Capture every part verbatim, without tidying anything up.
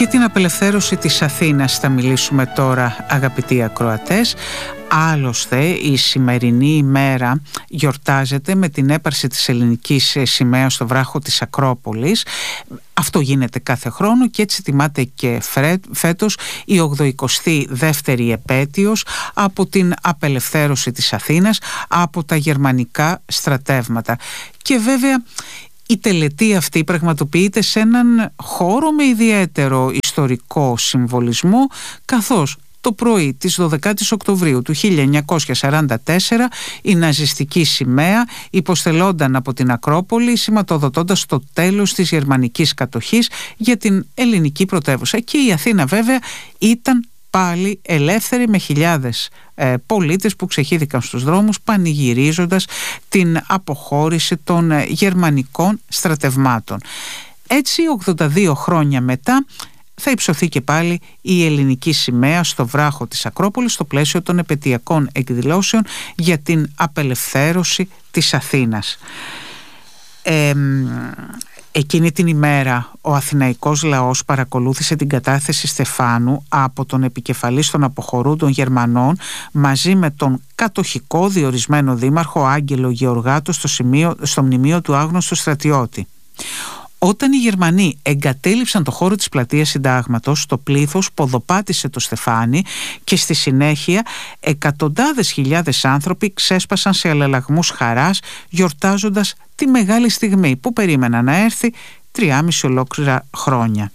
Για την απελευθέρωση της Αθήνας θα μιλήσουμε τώρα, αγαπητοί ακροατές. Άλλωστε η σημερινή ημέρα γιορτάζεται με την έπαρση της ελληνικής σημαίας στο βράχο της Ακρόπολης. Αυτό γίνεται κάθε χρόνο και έτσι τιμάται και φέτος η ογδοηκοστή δεύτερη επέτειος από την απελευθέρωση της Αθήνας από τα γερμανικά στρατεύματα. Και βέβαια η τελετή αυτή πραγματοποιείται σε έναν χώρο με ιδιαίτερο ιστορικό συμβολισμό, καθώς το πρωί της δωδεκάτης Οκτωβρίου του χίλια εννιακόσια σαράντα τέσσερα η ναζιστική σημαία υποστελόνταν από την Ακρόπολη, σηματοδοτώντας το τέλος της γερμανικής κατοχής για την ελληνική πρωτεύουσα. Και η Αθήνα βέβαια ήταν πάλι ελεύθερη, με χιλιάδες ε, πολίτες που ξεχύθηκαν στους δρόμους πανηγυρίζοντας την αποχώρηση των ε, γερμανικών στρατευμάτων. Έτσι ογδόντα δύο χρόνια μετά θα υψωθεί και πάλι η ελληνική σημαία στο βράχο της Ακρόπολης στο πλαίσιο των επετειακών εκδηλώσεων για την απελευθέρωση της Αθήνας. Ε, Εκείνη την ημέρα ο αθηναϊκός λαός παρακολούθησε την κατάθεση Στεφάνου από τον επικεφαλής των αποχωρούντων Γερμανών μαζί με τον κατοχικό διορισμένο δήμαρχο Άγγελο Γεωργάτο στο, σημείο, στο μνημείο του άγνωστου στρατιώτη. Όταν οι Γερμανοί εγκατέλειψαν το χώρο της πλατείας Συντάγματος, το πλήθος ποδοπάτησε το στεφάνι και στη συνέχεια εκατοντάδες χιλιάδες άνθρωποι ξέσπασαν σε αλλαλαγμούς χαράς, γιορτάζοντας τη μεγάλη στιγμή που περίμεναν να έρθει τριάμιση ολόκληρα χρόνια.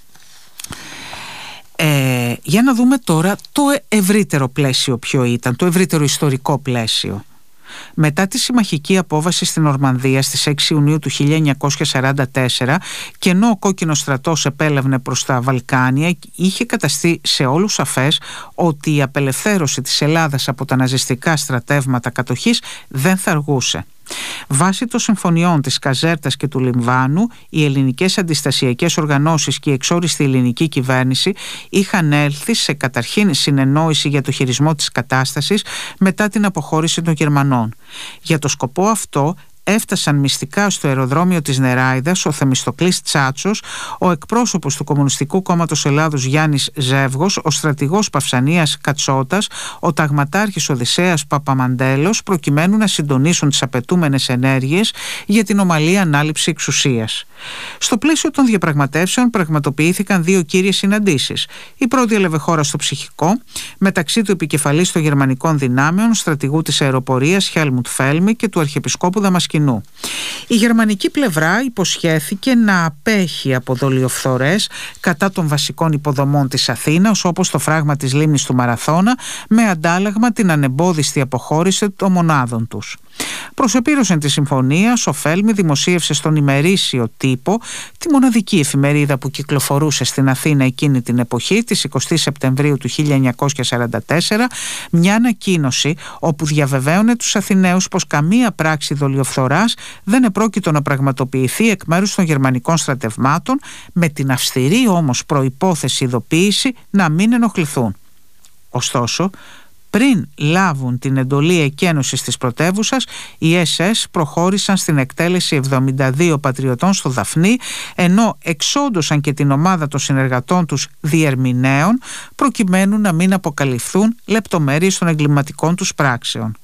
Ε, για να δούμε τώρα το ευρύτερο πλαίσιο ποιο ήταν, το ευρύτερο ιστορικό πλαίσιο. Μετά τη συμμαχική απόβαση στην Ορμανδία στις έξι Ιουνίου του χίλια εννιακόσια σαράντα τέσσερα και ενώ ο κόκκινος στρατός επέλευνε προς τα Βαλκάνια, είχε καταστεί σε όλους σαφές ότι η απελευθέρωση της Ελλάδας από τα ναζιστικά στρατεύματα κατοχής δεν θα αργούσε. Βάσει των συμφωνιών της Καζέρτας και του Λιμβάνου, οι ελληνικές αντιστασιακές οργανώσεις και η εξόριστη ελληνική κυβέρνηση είχαν έλθει σε καταρχήν συνεννόηση για το χειρισμό της κατάστασης μετά την αποχώρηση των Γερμανών. Για το σκοπό αυτό έφτασαν μυστικά στο αεροδρόμιο της Νεράιδας ο Θεμιστοκλής Τσάτσος, ο εκπρόσωπος του Κομμουνιστικού Κόμματος Ελλάδος Γιάννης Ζεύγος, ο στρατηγός Παυσανίας Κατσότας, ο ταγματάρχης Οδυσσέας Παπαμαντέλος, προκειμένου να συντονίσουν τις απαιτούμενες ενέργειες για την ομαλή ανάληψη εξουσίας. Στο πλαίσιο των διαπραγματεύσεων πραγματοποιήθηκαν δύο κύριες συναντήσεις. Η πρώτη έλαβε χώρα στο Ψυχικό, μεταξύ του επικεφαλής των γερμανικών δυνάμεων, στρατηγού της αεροπορίας Χέλμουτ Φέλμη και του Αρχιεπισκόπου Δαμασκηνού. Η γερμανική πλευρά υποσχέθηκε να απέχει από δολιοφθορές κατά των βασικών υποδομών της Αθήνας, όπως το φράγμα της λίμνης του Μαραθώνα, με αντάλλαγμα την ανεμπόδιστη αποχώρηση των μονάδων τους. Προς επίρρωση της συμφωνίας, ο Φέλμη δημοσίευσε στον ημερήσιο τύπο, τη μοναδική εφημερίδα που κυκλοφορούσε στην Αθήνα εκείνη την εποχή, της εικοστή Σεπτεμβρίου του χίλια εννιακόσια σαράντα τέσσερα, μια ανακοίνωση όπου διαβεβαίωνε τους Αθηναίους πως καμία πράξη δολιοφθοράς δεν επρόκειτο να πραγματοποιηθεί εκ μέρους των γερμανικών στρατευμάτων, με την αυστηρή όμως προϋπόθεση ειδοποίηση να μην ενοχληθούν. Ωστόσο, πριν λάβουν την εντολή εκένωσης της πρωτεύουσας, οι ες ες προχώρησαν στην εκτέλεση εβδομήντα δύο πατριωτών στο Δαφνί, ενώ εξόντωσαν και την ομάδα των συνεργατών τους διερμηνέων, προκειμένου να μην αποκαλυφθούν λεπτομέρειες των εγκληματικών τους πράξεων.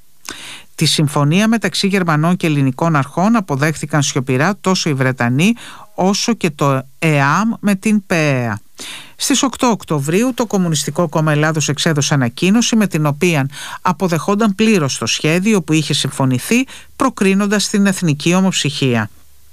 Τη συμφωνία μεταξύ Γερμανών και ελληνικών αρχών αποδέχθηκαν σιωπηρά τόσο οι Βρετανοί όσο και το ΕΑΜ με την ΠΕΑ. Στις οκτώ Οκτωβρίου το Κομμουνιστικό Κόμμα Ελλάδος εξέδωσε ανακοίνωση με την οποία αποδεχόταν πλήρως το σχέδιο που είχε συμφωνηθεί, προκρίνοντας την εθνική ομοψυχία.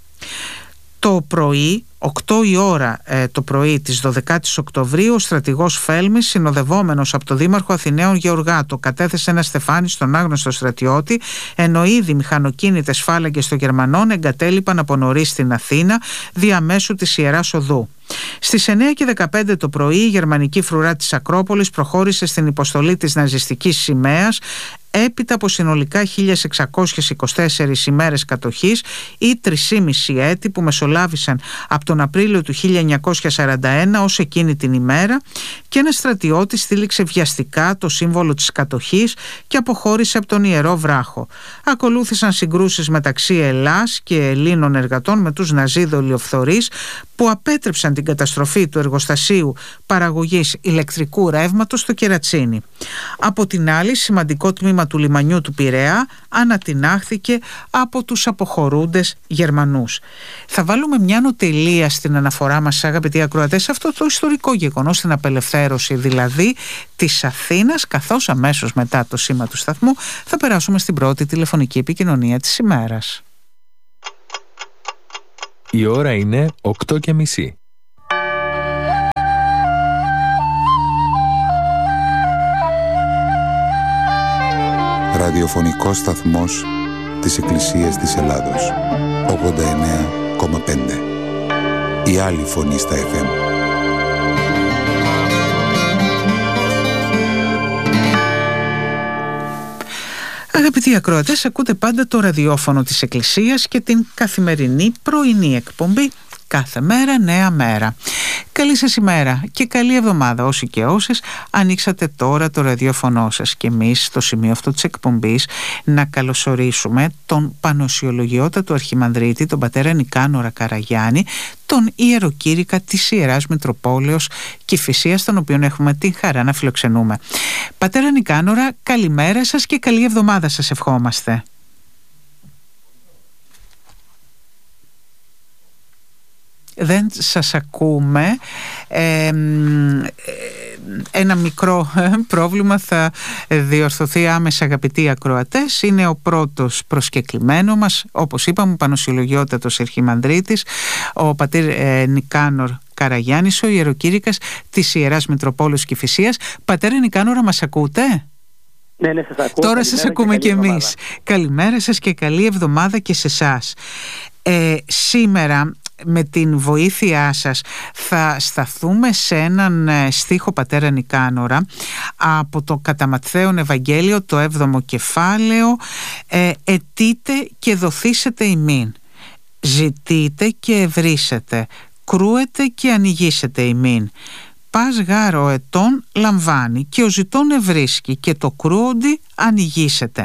Το πρωί, οκτώ η ώρα ε, το πρωί της δωδεκάτης Οκτωβρίου, ο στρατηγός Φέλμης, συνοδευόμενος από τον δήμαρχο Αθηναίων Γεωργάτο, κατέθεσε ένα στεφάνι στον άγνωστο στρατιώτη, ενώ ήδη μηχανοκίνητες φάλαγγες των Γερμανών εγκατέλειπαν από νωρίς στην Αθήνα διαμέσου της Ιεράς Οδού. Στις εννέα και δεκαπέντε το πρωί η γερμανική φρουρά της Ακρόπολης προχώρησε στην υποστολή της ναζιστικής σημαίας έπειτα από συνολικά χίλιες εξακόσιες είκοσι τέσσερις ημέρες κατοχής ή τρεισήμισι έτη που μεσολάβησαν από τον Απρίλιο του χίλια εννιακόσια σαράντα ένα ως εκείνη την ημέρα, και ένας στρατιώτης στήλιξε βιαστικά το σύμβολο της κατοχής και αποχώρησε από τον Ιερό Βράχο. Ακολούθησαν συγκρούσεις μεταξύ Ελλάς και Ελλήνων εργατών με τους Ναζί δολιοφθορείς που απέτρεψαν την καταστροφή του εργοστασίου παραγωγής ηλεκτρικού ρεύματος στο Κερατσίνι. Από την άλλη, σημαντικό τμήμα του λιμανιού του Πειραιά ανατινάχθηκε από τους αποχωρούντες Γερμανούς. Θα βάλουμε μια νοτελεία στην αναφορά μας, αγαπητοί ακροατές, αυτό το ιστορικό γεγονός, την απελευθέρωση δηλαδή της Αθήνας, καθώς αμέσως μετά το σήμα του σταθμού θα περάσουμε στην πρώτη τηλεφωνική επικοινωνία της ημέρας. Η ώρα είναι οκτώ και μισή. Ραδιοφωνικός σταθμός της Εκκλησίας της Ελλάδος, ογδόντα εννέα κόμμα πέντε. Η άλλη φωνή στα εφ εμ. Αγαπητοί ακροατές, ακούτε πάντα το ραδιόφωνο της Εκκλησίας και την καθημερινή πρωινή εκπομπή «Κάθε μέρα νέα μέρα». Καλή σας ημέρα και καλή εβδομάδα όσοι και όσες ανοίξατε τώρα το ραδιόφωνο σας, και εμείς στο σημείο αυτό της εκπομπής να καλωσορίσουμε τον Πανοσιολογιότατο Αρχιμανδρίτη, τον πατέρα Νικάνορα Καραγιάννη, τον ιεροκήρυκα της Ιεράς Μητροπόλεως Κηφισίας, τον οποίον έχουμε την χαρά να φιλοξενούμε. Πατέρα Νικάνορα, καλημέρα σας και καλή εβδομάδα σας ευχόμαστε. Δεν σας ακούμε. Ε, ένα μικρό πρόβλημα θα διορθωθεί άμεσα, αγαπητοί ακροατές. Είναι ο πρώτος προσκεκλημένο μας, όπως είπαμε, ο Πανοσιολογιότατος Αρχιμανδρίτης, ο πατήρ ε, Νικάνορ Καραγιάννης, ο ιεροκήρυκας της Ιεράς Μητροπόλεως Κηφισίας. Πατέρα Νικάνορα, μας ακούτε? Ναι, ναι, σας ακούω. Τώρα σας ακούμε και, και εμείς. Καλημέρα σας και καλή εβδομάδα και σε εσάς. Ε, σήμερα με την βοήθειά σας θα σταθούμε σε έναν στίχο, πατέρα Νικάνορα, από το κατά Ματθαίον Ευαγγέλιο, το έβδομο κεφάλαιο. ε, «Αιτείτε και δοθήσετε ημίν, ζητείτε και ευρύσετε, κρούετε και ανοιγήσετε ημίν. Πας γάρ ο ετών λαμβάνει και ο ζητών ευρίσκει και το κρούοντι ανοιγήσετε».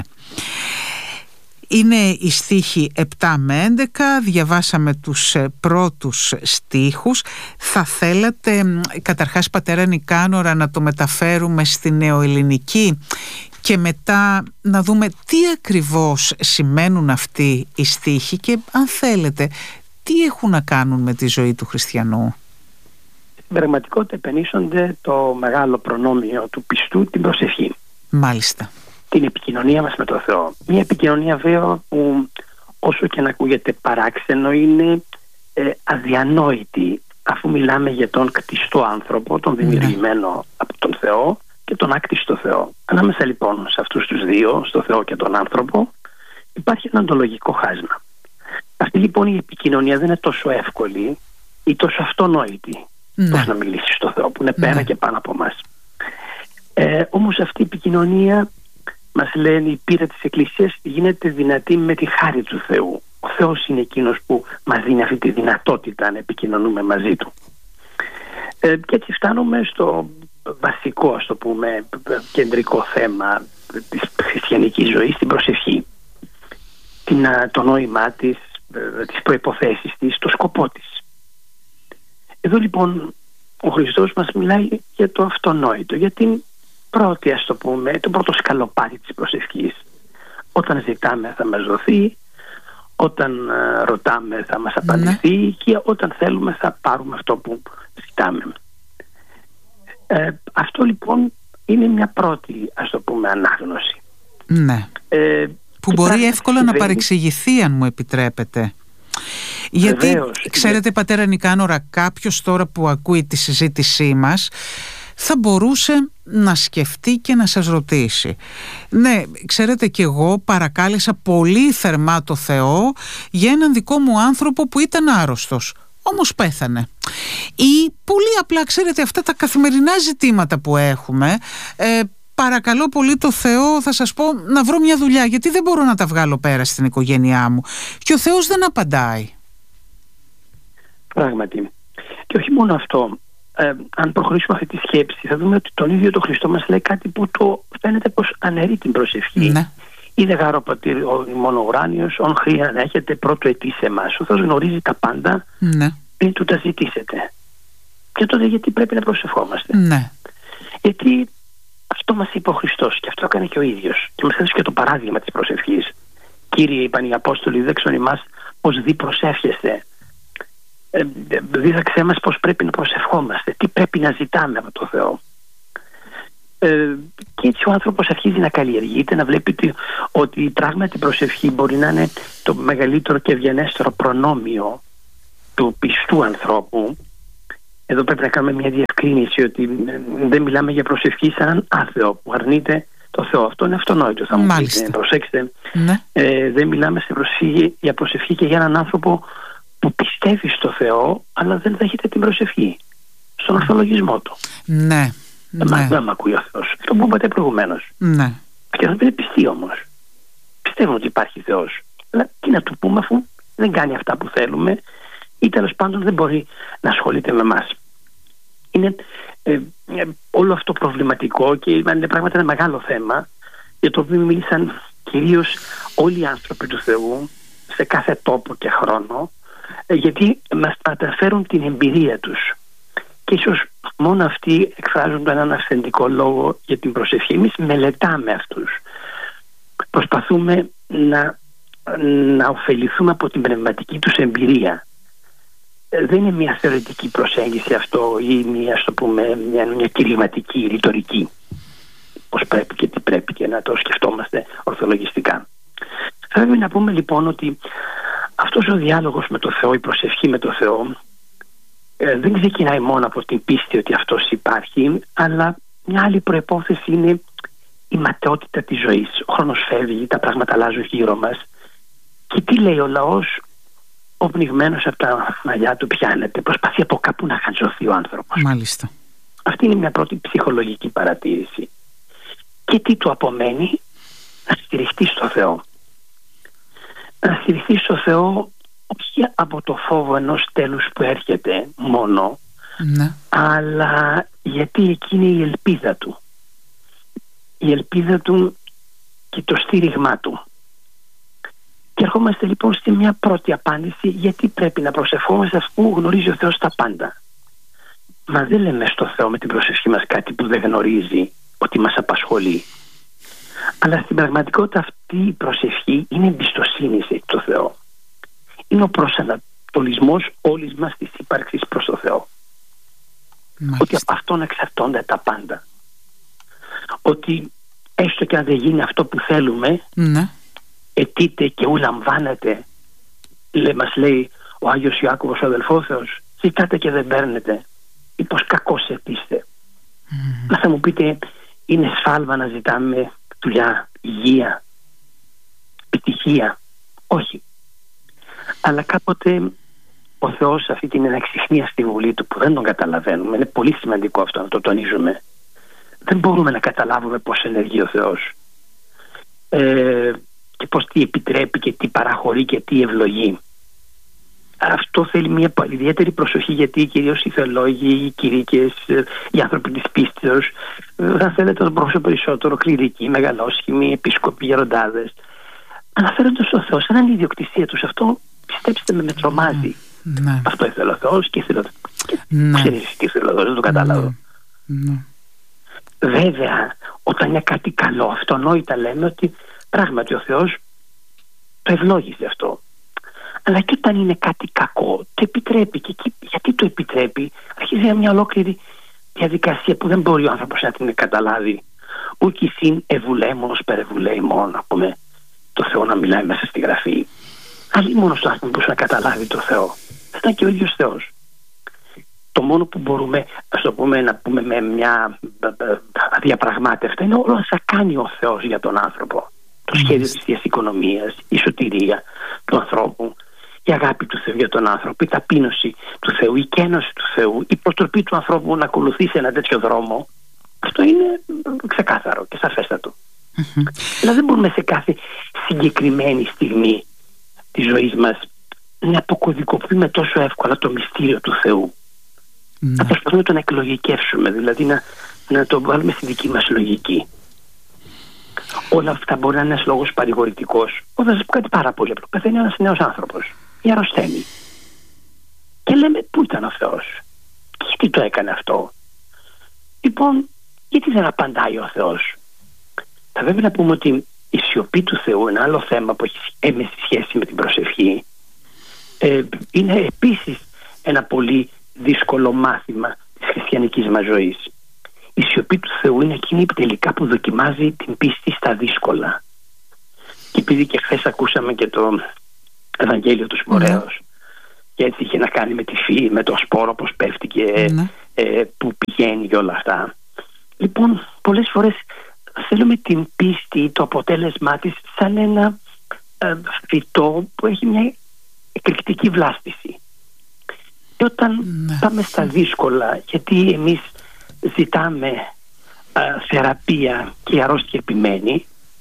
Είναι οι στίχοι επτά με έντεκα, διαβάσαμε τους πρώτους στίχους. Θα θέλατε καταρχάς, πατέρα Νικάνορα, να το μεταφέρουμε στη νεοελληνική και μετά να δούμε τι ακριβώς σημαίνουν αυτοί οι στίχοι και, αν θέλετε, τι έχουν να κάνουν με τη ζωή του χριστιανού? Στην πραγματικότητα επενίσσονται το μεγάλο προνόμιο του πιστού, την προσευχή. Μάλιστα. Την επικοινωνία μας με τον Θεό. Μια επικοινωνία βέβαια που, όσο και να ακούγεται παράξενο, είναι ε, αδιανόητη, αφού μιλάμε για τον κτιστό άνθρωπο, τον δημιουργημένο ναι. από τον Θεό, και τον άκτιστο Θεό. Ανάμεσα λοιπόν σε αυτούς τους δύο, στο Θεό και τον άνθρωπο, υπάρχει ένα ontολογικό χάσμα. Αυτή λοιπόν η επικοινωνία δεν είναι τόσο εύκολη ή τόσο αυτονόητη, ναι. πώς να μιλήσει στο Θεό, που είναι πέρα ναι. και πάνω από εμάς. Ε, όμως αυτή η επικοινωνία, μας λένε οι πείρα της Εκκλησίας, γίνεται δυνατή με τη χάρη του Θεού. Ο Θεός είναι εκείνος που μας δίνει αυτή τη δυνατότητα να επικοινωνούμε μαζί Του. Ε, και έτσι φτάνουμε στο βασικό, ας το πούμε, κεντρικό θέμα της χριστιανικής ζωής, την προσευχή. Την, το νόημά της, τις προϋποθέσεις της, το σκοπό της. Εδώ λοιπόν ο Χριστός μας μιλάει για το αυτονόητο, για την πρώτη, ας το πούμε, το πρώτο σκαλοπάτι της προσευχής. Όταν ζητάμε θα μας δοθεί, όταν uh, ρωτάμε θα μας απαντηθεί ναι. και όταν θέλουμε θα πάρουμε αυτό που ζητάμε. Ε, αυτό λοιπόν είναι μια πρώτη, ας το πούμε, ανάγνωση. Ναι. Ε, που μπορεί εύκολα να παρεξηγηθεί, αν μου επιτρέπετε. Γιατί, βεβαίως, ξέρετε, πατέρα Νικάνορα, κάποιος τώρα που ακούει τη συζήτησή μας θα μπορούσε να σκεφτεί και να σας ρωτήσει: ναι, ξέρετε, και εγώ παρακάλεσα πολύ θερμά το Θεό για έναν δικό μου άνθρωπο που ήταν άρρωστος, όμως πέθανε. Ή πολύ απλά, ξέρετε, αυτά τα καθημερινά ζητήματα που έχουμε, ε, παρακαλώ πολύ το Θεό, θα σας πω, να βρω μια δουλειά, γιατί δεν μπορώ να τα βγάλω πέρα στην οικογένειά μου. Και ο Θεός δεν απαντάει. Πράγματι. Και όχι μόνο αυτό. Ε, αν προχωρήσουμε αυτή τη σκέψη, θα δούμε ότι τον ίδιο το Χριστό μας λέει κάτι που το φαίνεται πως αναιρεί την προσευχή. Ναι. Είδε γάρο πατήρ μόνο ουράνιος, ον χρία να έχετε πρώτο ετή σε εμάς. Ο Θεός γνωρίζει τα πάντα, ναι, πριν του τα ζητήσετε. Και τότε γιατί πρέπει να προσευχόμαστε? Ναι. Γιατί αυτό μας είπε ο Χριστός και αυτό έκανε και ο ίδιος. Και μας έδωσε και το παράδειγμα της προσευχής. Κύριε, είπαν οι Απόστολοι, δέξον ημάς πως δι προσεύχεστε. Ε, δίδαξέ μας πως πρέπει να προσευχόμαστε, τι πρέπει να ζητάμε από το Θεό. Ε, και έτσι ο άνθρωπος αρχίζει να καλλιεργείται, να βλέπει ότι, ότι πράγματι η προσευχή μπορεί να είναι το μεγαλύτερο και ευγενέστερο προνόμιο του πιστού ανθρώπου. Εδώ πρέπει να κάνουμε μια διευκρίνηση ότι δεν μιλάμε για προσευχή σαν έναν άθεο που αρνείται το Θεό. Αυτό είναι αυτονόητο, θα μου πείτε. Προσέξτε, ναι. ε, δεν μιλάμε σε προσευχή, για προσευχή και για έναν άνθρωπο που πιστεύει στο Θεό αλλά δεν δέχεται την προσευχή στον ορθολογισμό του. Ναι. Δεν ναι. μ' ακούει ο Θεός. Αυτό που είπατε προηγουμένως. Ναι. Αυτοί οι άνθρωποι είναι πιστοί όμως. Πιστεύουν ότι υπάρχει Θεός. Αλλά τι να του πούμε αφού δεν κάνει αυτά που θέλουμε ή τέλος πάντων δεν μπορεί να ασχολείται με εμάς. Είναι ε, ε, όλο αυτό προβληματικό και είναι πράγματι ένα μεγάλο θέμα για το οποίο μίλησαν κυρίως όλοι οι άνθρωποι του Θεού σε κάθε τόπο και χρόνο, ε, γιατί μας μεταφέρουν την εμπειρία τους. Και ίσως μόνο αυτοί εκφράζουν έναν αυθεντικό λόγο για την προσευχή. Εμείς μελετάμε αυτούς. Προσπαθούμε να, να ωφεληθούμε από την πνευματική τους εμπειρία. Δεν είναι μια θεωρητική προσέγγιση αυτό ή μια, ας το πούμε, μια, μια κηρυγματική, ρητορική. Πώς πρέπει και τι πρέπει και να το σκεφτόμαστε ορθολογιστικά. Θα πρέπει να πούμε λοιπόν ότι αυτός ο διάλογος με το Θεό, η προσευχή με το Θεό, Ε, δεν ξεκινάει μόνο από την πίστη ότι αυτός υπάρχει, αλλά μια άλλη προϋπόθεση είναι η ματαιότητα της ζωής. Ο χρόνος φεύγει, τα πράγματα αλλάζουν γύρω μας και τι λέει ο λαός? Ο πνιγμένος από τα μαλλιά του πιάνεται, προσπαθεί από κάπου να χαντζωθεί ο άνθρωπος. Μάλιστα. Αυτή είναι μια πρώτη ψυχολογική παρατήρηση. Και τι του απομένει? Να στηριχτεί στο Θεό. Να στηριχτεί στο Θεό όχι από το φόβο ενός τέλους που έρχεται μόνο, ναι, αλλά γιατί εκεί είναι η ελπίδα του. Η ελπίδα του και το στήριγμά του. Και ερχόμαστε λοιπόν στη μια πρώτη απάντηση, γιατί πρέπει να προσευχόμαστε αφού γνωρίζει ο Θεός τα πάντα. Μα δεν λέμε στο Θεό με την προσευχή μας κάτι που δεν γνωρίζει ότι μας απασχολεί. Αλλά στην πραγματικότητα αυτή η προσευχή είναι εμπιστοσύνη στο Θεό. Είναι ο προσανατολισμός όλης μας της ύπαρξης προς το Θεό. Μάλιστα. Ότι από αυτόν εξαρτώνται τα πάντα. Ότι έστω και αν δεν γίνει αυτό που θέλουμε, ναι, αιτείται και ουλαμβάνεται. Λέ, μας λέει ο Άγιος Ιάκωβος ο αδελφόθεος, ζητάτε και δεν παίρνετε, ή πως κακώς αιτήστε. Mm. Να θα μου πείτε, είναι σφάλμα να ζητάμε δουλειά, υγεία, επιτυχία? Όχι. Αλλά κάποτε ο Θεός αυτή την εναξιχνία στη Βουλή του που δεν τον καταλαβαίνουμε, είναι πολύ σημαντικό αυτό να το τονίζουμε, δεν μπορούμε να καταλάβουμε πώς ενεργεί ο Θεός ε, και πώς τι επιτρέπει και τι παραχωρεί και τι ευλογεί. Αυτό θέλει μια ιδιαίτερη προσοχή, γιατί κυρίως οι θεολόγοι, οι κηρύκες, οι άνθρωποι της πίστεως, θα θέλετε να προσέχουν περισσότερο κληρικοί, μεγαλόσχημοι, επίσκοποι, γεροντάδες, αναφέρονται στο Θεό σαν είναι η ιδιοκτησία τους. Αυτό, πιστέψτε με, με τρομάζει. Ναι. Αυτό ήθελε ο Θεός και ήθελε. Ναι. Ξέρεις τι ήθελε ο Θεός, δεν το κατάλαβα. Ναι. Ναι. Βέβαια, όταν είναι κάτι καλό, αυτονόητα λέμε ότι πράγματι ο Θεός το ευλόγησε αυτό. Αλλά και όταν είναι κάτι κακό, το επιτρέπει. Και εκεί, γιατί το επιτρέπει? Αρχίζει μια ολόκληρη διαδικασία που δεν μπορεί ο άνθρωπος να την καταλάβει. Ούκη συν ευουλέμονος περεβουλέει μόνο, να πούμε, το Θεό να μιλάει μέσα στη Γραφή. Αλλά μόνο στο άνθρωπο που να καταλάβει το Θεό. Θα ήταν και ο ίδιος Θεός. Το μόνο που μπορούμε, ας το πούμε, να πούμε με μια αδιαπραγμάτευτα είναι όλα όσα κάνει ο Θεός για τον άνθρωπο. Το σχέδιο της Θείας Οικονομίας, η σωτηρία του ανθρώπου, η αγάπη του Θεού για τον άνθρωπο, η ταπείνωση του Θεού, η κένωση του Θεού, η προτροπή του ανθρώπου να ακολουθήσει ένα τέτοιο δρόμο, Αυτό είναι ξεκάθαρο και σαφέστατο. Mm-hmm. Αλλά δεν μπορούμε σε κάθε συγκεκριμένη στιγμή της ζωής μας να αποκωδικοποιούμε τόσο εύκολα το μυστήριο του Θεού. Mm-hmm. Να προσπαθούμε να τον εκλογικεύσουμε, δηλαδή να, να το βάλουμε στη δική μας λογική. Όλα αυτά μπορεί να είναι ένας λόγος παρηγορητικός. Όταν σας πω κάτι πάρα πολύ απλό, πεθαίνει ένας νέος άνθρωπος ή αρρωσταίνει. Και λέμε, πού ήταν ο Θεός, και γιατί το έκανε αυτό. Λοιπόν, γιατί δεν απαντάει ο Θεός. Θα πρέπει να πούμε ότι η σιωπή του Θεού, ένα άλλο θέμα που έχει έμεση σχέση με την προσευχή, ε, είναι επίσης ένα πολύ δύσκολο μάθημα της χριστιανικής μας ζωής. Η σιωπή του Θεού είναι εκείνη τελικά που δοκιμάζει την πίστη στα δύσκολα. Και επειδή και χθες ακούσαμε και το Ευαγγέλιο του Σπορέως, και έτσι είχε να κάνει με τη φύη, με το σπόρο, πώς πέφτει και mm. ε, που πηγαίνει και όλα αυτά. Λοιπόν, πολλές φορές θέλουμε την πίστη, το αποτέλεσμά της, σαν ένα ε, φυτό που έχει μια εκρηκτική βλάστηση. Και όταν mm. πάμε στα δύσκολα, γιατί εμείς ζητάμε ε, θεραπεία και η αρρώστια επιμένει,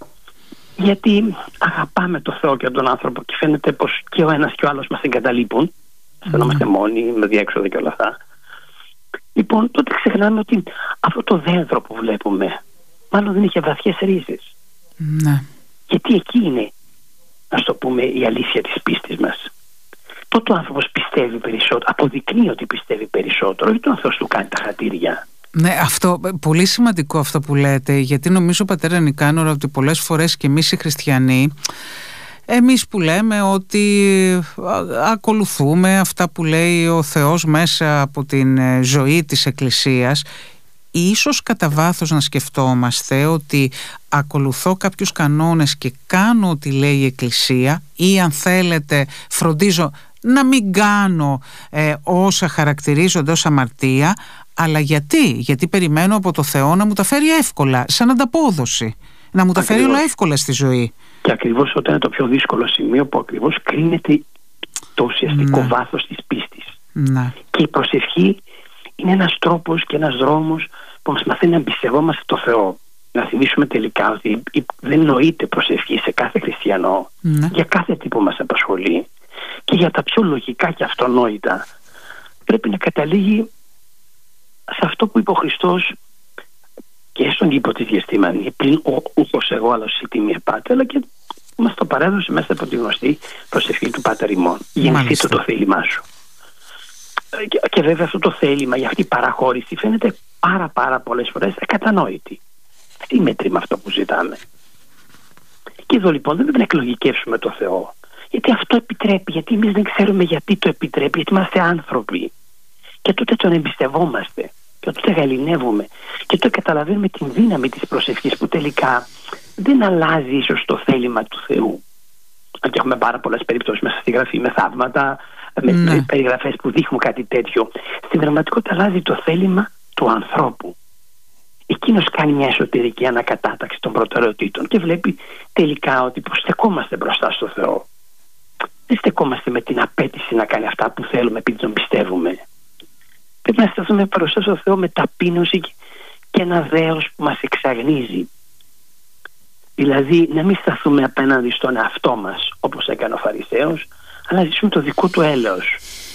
γιατί αγαπάμε το Θεό και τον άνθρωπο και φαίνεται πως και ο ένας και ο άλλος μας εγκαταλείπουν, αισθανόμαστε mm. μόνοι, με διέξοδο και όλα αυτά. Λοιπόν, τότε ξεχνάμε ότι αυτό το δέντρο που βλέπουμε μάλλον δεν είχε βαθιές ρίζες. Ναι. Γιατί εκεί είναι, ας το πούμε, η αλήθεια της πίστης μας. Τότε ο άνθρωπος πιστεύει περισσότερο, αποδεικνύει ότι πιστεύει περισσότερο, γιατί ο Θεός του κάνει τα χατήρια. Ναι, αυτό, πολύ σημαντικό αυτό που λέτε, γιατί νομίζω, πατέρα Νικάνορα, ότι πολλές φορές και εμείς οι χριστιανοί, εμείς που λέμε ότι ακολουθούμε αυτά που λέει ο Θεός μέσα από την ζωή της Εκκλησίας, ίσως κατά βάθος να σκεφτόμαστε ότι ακολουθώ κάποιους κανόνες και κάνω ό,τι λέει η Εκκλησία, ή αν θέλετε φροντίζω να μην κάνω ε, όσα χαρακτηρίζονται ως αμαρτία. Αλλά γιατί, γιατί περιμένω από το Θεό να μου τα φέρει εύκολα, σαν ανταπόδοση, να μου τα φέρει όλα εύκολα στη ζωή. Και ακριβώς όταν είναι το πιο δύσκολο σημείο που ακριβώς κρίνεται το ουσιαστικό ναι. βάθος της πίστης. Ναι. Και η προσευχή είναι ένας τρόπος και ένας δρόμος που μας μαθαίνει να εμπιστευόμαστε το Θεό. Να θυμίσουμε τελικά ότι δεν νοείται προσευχή σε κάθε χριστιανό, ναι. για κάθε τι που μας απασχολεί, και για τα πιο λογικά και αυτονόητα πρέπει να καταλήγει σε αυτό που είπε ο Χριστός και στον κήπο της Γεστήμανη, πλην ο ούχος εγώ άλλος η τιμή επάτε, αλλά και μας το παρέδωσε μέσα από τη γνωστή προσευχή του Πάτερ ημών. Γεννηθείτε το θέλημά σου. Και, και βέβαια αυτό το θέλημα, για αυτή η παραχώρηση, φαίνεται πάρα πάρα πολλές φορές ακατανόητη. Τι μέτρη με αυτό που ζητάμε. Και εδώ λοιπόν δεν πρέπει να εκλογικεύσουμε το Θεό, γιατί αυτό επιτρέπει, γιατί εμείς δεν ξέρουμε γιατί το επιτρέπει, γιατί είμαστε άνθρωποι. Και τότε τον εμπιστευόμαστε και τότε γαληνεύουμε και τότε καταλαβαίνουμε την δύναμη της προσευχής, που τελικά δεν αλλάζει ίσως το θέλημα του Θεού. Αν και έχουμε πάρα πολλές περιπτώσεις μέσα στη Γραφή με θαύματα, με ναι. περιγραφές που δείχνουν κάτι τέτοιο. Στην πραγματικότητα αλλάζει το θέλημα του ανθρώπου. Εκείνος κάνει μια εσωτερική ανακατάταξη των προτεραιοτήτων και βλέπει τελικά ότι στεκόμαστε μπροστά στο Θεό. Δεν στεκόμαστε με την απέτηση να κάνει αυτά που θέλουμε επειδή τον πιστεύουμε. Πρέπει να σταθούμε μπροστά στο Θεό με ταπείνωση και ένα δέος που μας εξαγνίζει. Δηλαδή να μην σταθούμε απέναντι στον εαυτό μας όπως έκανε ο Φαρισαίος, αλλά να ζήσουμε το δικό του έλεος.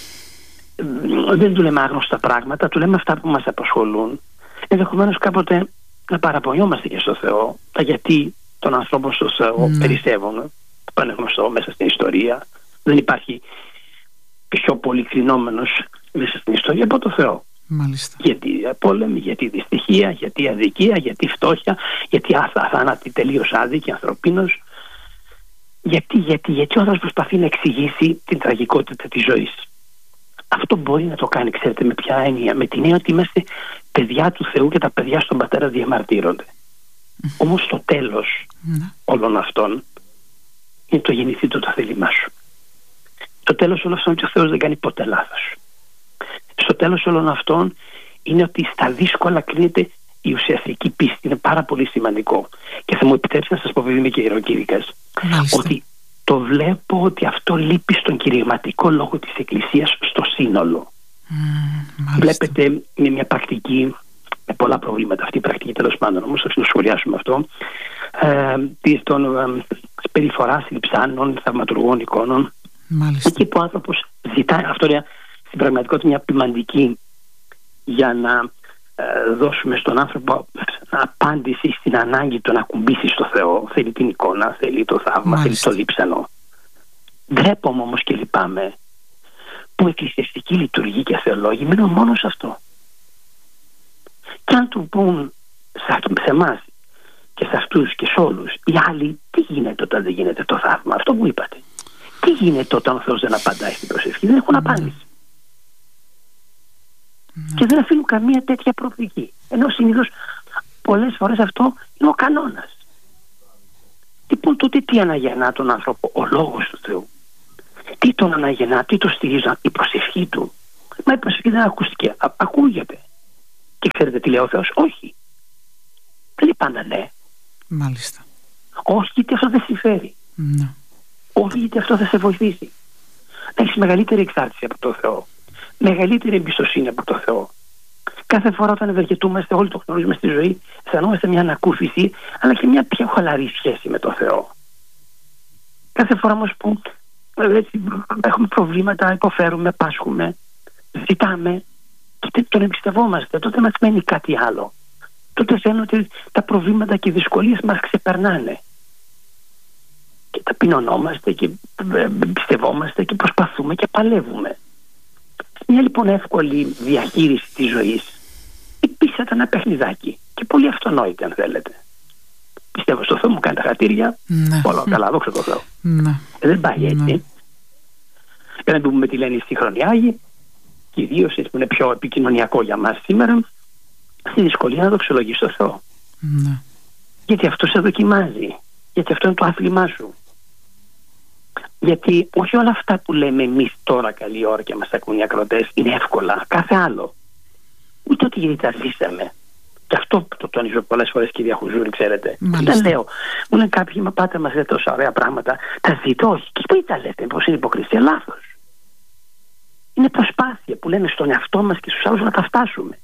Δεν του λέμε άγνωστα πράγματα, του λέμε αυτά που μας απασχολούν. Ενδεχομένως κάποτε να παραπονιόμαστε και στο Θεό τα γιατί τον ανθρώπο στο Θεό mm. περισσεύουν, που είναι γνωστό μέσα στην ιστορία. Δεν υπάρχει πιο πολύ κρινόμενος μέσα στην ιστορία από το Θεό. Μάλιστα. Γιατί πόλεμη, γιατί δυστυχία, γιατί αδικία, γιατί φτώχεια, γιατί αθάνατη τελείως άδικη ανθρωπίνος. Γιατί, γιατί, γιατί ο άνθρωπος προσπαθεί να εξηγήσει την τραγικότητα της ζωής. Αυτό μπορεί να το κάνει, ξέρετε, με ποια έννοια? Με την έννοια ότι είμαστε παιδιά του Θεού και τα παιδιά στον Πατέρα διαμαρτύρονται. Mm. Όμως το τέλος mm. όλων αυτών είναι το γεννηθείτε το θέλημά σου. Το τέλος όλων αυτών είναι ότι ο Θεός δεν κάνει ποτέ λάθος. Στο τέλος όλων αυτών είναι ότι στα δύσκολα κρίνεται η ουσιαστική πίστη. Είναι πάρα πολύ σημαντικό. Και θα μου επιτρέψει να σας πω, επειδή είμαι και ιεροκήρυκας, ότι το βλέπω ότι αυτό λείπει στον κηρυγματικό λόγο της Εκκλησίας στο σύνολο. Mm, βλέπετε με μια πρακτική με πολλά προβλήματα αυτή η πρακτική, τέλος πάντων, όμως θα το σχολιάσουμε αυτό, ε, της ε, περιφοράς λειψάνων, θαυματουργών εικόνων. Μάλιστα. Εκεί που ο άνθρωπος ζητάει, αυτό είναι στην πραγματικότητα μια ποιμαντική για να ε, δώσουμε στον άνθρωπο απάντηση στην ανάγκη του να ακουμπήσει στο Θεό. Θέλει την εικόνα, θέλει το θαύμα, Μάλιστα. θέλει το λείψανο. Ντρέπομαι όμως και λυπάμαι που εκκλησιαστικοί λειτουργοί και θεολόγοι μένουν μόνο σε αυτό. Και αν του πούν σε εμάς και σε αυτούς και σε όλους οι άλλοι, τι γίνεται όταν δεν γίνεται το θαύμα, αυτό που είπατε, τι γίνεται όταν ο Θεός δεν απαντάει στην προσευχή, δεν έχουν απάντηση. Mm. Και δεν αφήνουν καμία τέτοια προοπτική. Ενώ συνήθως πολλές φορές αυτό είναι ο κανόνας. Λοιπόν, τότε τι αναγεννά τον άνθρωπο? Ο λόγος του Θεού. Τι τον αναγεννά, τι το στηρίζει? Η προσευχή του. Μα η προσευχή δεν ακούστηκε. Α, ακούγεται. Και ξέρετε τι λέει ο Θεός? Όχι. Δεν λέει πάντα ναι. Μάλιστα. Όχι, γιατί αυτό δεν συμφέρει. Ναι. Όχι, γιατί αυτό θα σε βοηθήσει. Να έχεις μεγαλύτερη εξάρτηση από το Θεό. Μεγαλύτερη εμπιστοσύνη από το Θεό. Κάθε φορά όταν ευεργετούμαστε, όλοι το γνωρίζουμε στη ζωή, αισθανόμαστε μια ανακούφιση, αλλά και μια πιο χαλαρή σχέση με το Θεό. Κάθε φορά όμως που έτσι, έχουμε προβλήματα, υποφέρουμε, πάσχουμε, ζητάμε, τότε τον εμπιστευόμαστε, τότε μας μένει κάτι άλλο. Τότε φαίνεται ότι τα προβλήματα και οι δυσκολίες μας ξεπερνάνε. Και ταπεινωνόμαστε και εμπιστευόμαστε και προσπαθούμε και παλεύουμε. Μια λοιπόν εύκολη διαχείριση της ζωής υπήρξατε ένα παιχνιδάκι και πολύ αυτονόητη, αν θέλετε. Πιστεύω στο Θεό, μου κάνει τα χατήρια, ναι. Όλα καλά, δόξα τω Θεώ. Ναι. Ε, δεν πάει έτσι. Ναι. Για να δούμε τι λένε οι σύγχρονοι Άγιοι, και ιδίως έτσι που είναι πιο επικοινωνιακό για μας σήμερα, στη δυσκολία να δοξολογείς το Θεό. Ναι. Γιατί αυτό σε δοκιμάζει, γιατί αυτό είναι το άθλημά σου. Γιατί όχι όλα αυτά που λέμε εμείς τώρα καλή ώρα και μας ακούν οι ακροατές είναι εύκολα, κάθε άλλο. Ούτε ότι γιατί τα ζήσαμε. Και αυτό το τονίζω πολλές φορές, κυρία Χουζούρη, ξέρετε. Δεν λέω. Μου λένε κάποιοι, μα πάτε μας λέτε τόσα ωραία πράγματα. Τα ζητώ, όχι. Και τι τα λέτε, πως είναι υποκρισία? Λάθος. Είναι προσπάθεια που λέμε στον εαυτό μας και στους άλλους να τα φτάσουμε.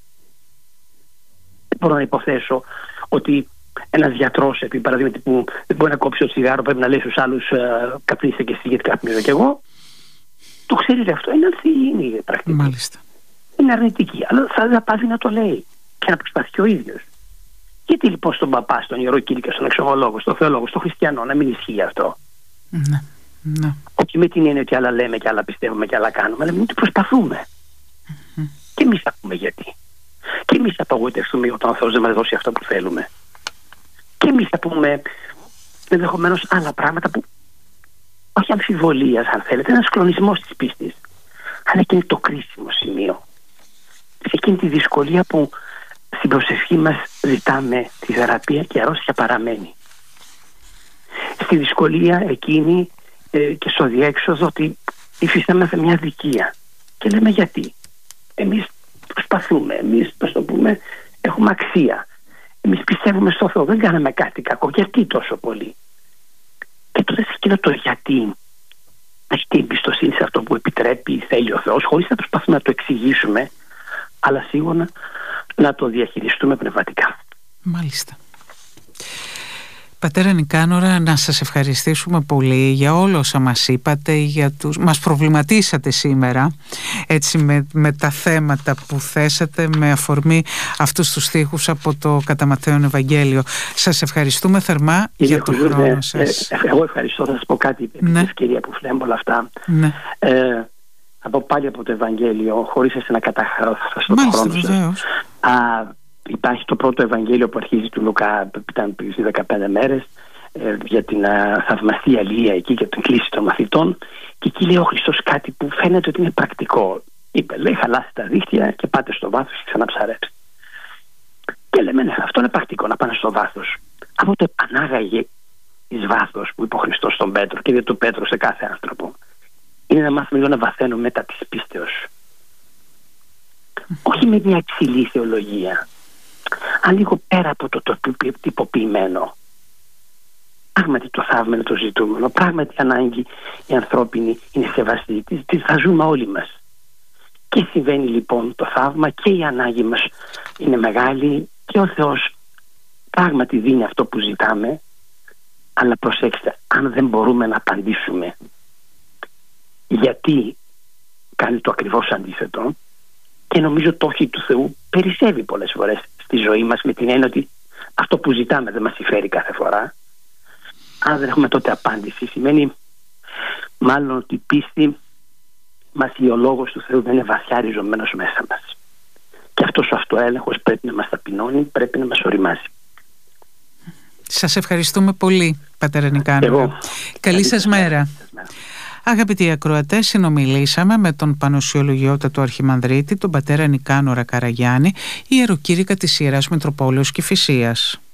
Δεν μπορώ να υποθέσω ότι ένας γιατρός, επί παραδείγματι, που δεν μπορεί να κόψει το τσιγάρο, πρέπει να λέει στους άλλους ε, καπνίστε και εσύ, γιατί καπνίζω κι εγώ. Το ξέρει ότι αυτό είναι ανθυγιεινή πρακτική. Μάλιστα. Είναι αρνητική, αλλά θα, θα πάθει να το λέει και να προσπαθεί και ο ίδιος. Γιατί λοιπόν στον παπά, στον ιερό κήρυκα, στον εξομολόγο, στον θεολόγο, στον χριστιανό να μην ισχύει αυτό? Ναι. Ναι. Όχι με την έννοια ότι άλλα λέμε και άλλα πιστεύουμε και άλλα κάνουμε, αλλά με ότι προσπαθούμε. Mm-hmm. Και εμείς θα πούμε γιατί. Και εμείς θα απογοητευτούμε όταν ο Θεός δεν μας δώσει αυτό που θέλουμε. Και εμείς θα πούμε ενδεχομένως άλλα πράγματα που όχι αμφιβολίας, αν θέλετε, ένας κλονισμός της πίστης, αλλά και είναι το κρίσιμο σημείο. Σε εκείνη τη δυσκολία που στην προσευχή μας ζητάμε τη θεραπεία και η αρρώστια παραμένει. Στη δυσκολία εκείνη ε, και στο διέξοδο ότι υφιστάμεθα μια αδικία. Και λέμε γιατί. Εμείς προσπαθούμε, εμείς πώς το πούμε, έχουμε αξία. Εμείς πιστεύουμε στο Θεό, δεν κάναμε κάτι κακό. Γιατί τόσο πολύ? Και τότε σε εκείνο το γιατί να έχει την εμπιστοσύνη σε αυτό που επιτρέπει, θέλει ο Θεός, χωρίς να προσπαθούμε να το εξηγήσουμε, αλλά σίγουρα να το διαχειριστούμε πνευματικά. Μάλιστα. Πατέρα Νικάνορα, να σας ευχαριστήσουμε πολύ για όλα όσα μας είπατε, για τους... μας προβληματίσατε σήμερα έτσι με, με τα θέματα που θέσατε με αφορμή αυτούς τους στίχους από το κατά Ματθαίον Ευαγγέλιο. Σας ευχαριστούμε θερμά Κύριε για τον Χουζούρ, χρόνο ναι, σας. Ε, εγώ ευχαριστώ, θα σας πω κάτι, ναι. Την ευκαιρία που φλέμπω όλα αυτά. Ναι. Ε, θα πω πάλι από το Ευαγγέλιο, χωρίς εσύ να καταχραστώ τον χρόνο σας. Υπάρχει το πρώτο Ευαγγέλιο που αρχίζει του Λουκά, που ήταν πριν δεκαπέντε μέρες, ε, για την α, θαυμαστή αλληλεία εκεί και την κλίση των μαθητών. Και εκεί λέει ο Χριστός κάτι που φαίνεται ότι είναι πρακτικό. Είπε, λέει, χαλάστε τα δίχτυα και πάτε στο βάθος και ξαναψαρέψτε. Και λέμε, ναι, αυτό είναι πρακτικό, να πάνε στο βάθος. Από το επανάγαγε εις βάθος που είπε ο Χριστός στον Πέτρο και δια του Πέτρου σε κάθε άνθρωπο, είναι να μάθουμε λίγο να βαθαίνουμε μετά της πίστεως. Όχι με μια υψηλή θεολογία, αλλά λίγο πέρα από το, το, το τυποποιημένο. Πράγματι το θαύμα είναι το ζητούμενο. Πράγματι η ανάγκη η ανθρώπινη είναι σεβαστή. Τη, τη θα ζούμε όλοι μας. Και συμβαίνει λοιπόν το θαύμα και η ανάγκη μας είναι μεγάλη και ο Θεός πράγματι δίνει αυτό που ζητάμε, αλλά προσέξτε, αν δεν μπορούμε να απαντήσουμε γιατί κάνει το ακριβώς αντίθετο, και νομίζω το όχι του Θεού περισσεύει πολλές φορές στη ζωή μας, με την έννοια ότι αυτό που ζητάμε δεν μας συμφέρει κάθε φορά. Αν δεν έχουμε τότε απάντηση, σημαίνει μάλλον ότι η πίστη μας ή ο λόγος του Θεού δεν είναι βαθιά ριζωμένος μέσα μας. Και αυτός ο αυτοέλεγχος πρέπει να μας ταπεινώνει, πρέπει να μας οριμάσει. Σας ευχαριστούμε πολύ, πατέρα Νικάνωρα. Εγώ. Καλή σας μέρα. μέρα. Αγαπητοί ακροατές, συνομιλήσαμε με τον Πανουσιολογιότατο Αρχιμανδρίτη, τον πατέρα Νικάνορα Καραγιάννη, ιεροκήρυκα της Ιεράς Μητροπόλεως Κηφισίας.